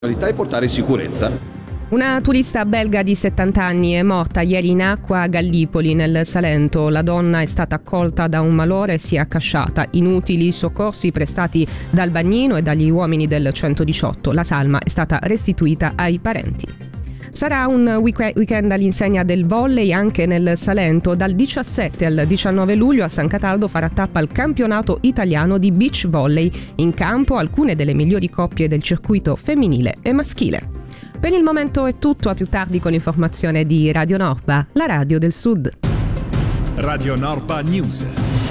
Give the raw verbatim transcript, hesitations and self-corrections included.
e portare sicurezza. Una turista belga di settanta anni è morta ieri in acqua a Gallipoli, nel Salento. La donna è stata accolta da un malore e si è accasciata. Inutili soccorsi prestati dal bagnino e dagli uomini del centodiciotto. La salma è stata restituita ai parenti. Sarà un weekend all'insegna del volley anche nel Salento. Dal diciassette al diciannove luglio a San Cataldo farà tappa il campionato italiano di beach volley. In campo alcune delle migliori coppie del circuito femminile e maschile. Per il momento è tutto, a più tardi con l'informazione di Radio Norba, la radio del Sud. Radio Norba News.